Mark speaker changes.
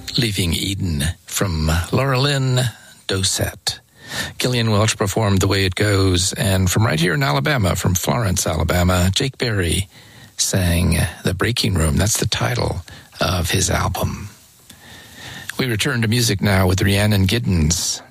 Speaker 1: Leaving Eden from Laura Lynn Doucette. Gillian Welch performed The Way It Goes, and from right here in Alabama, from Florence, Alabama, Jake Berry sang The Breaking Room. That's the title of his album. We return to music now with Rhiannon Giddens.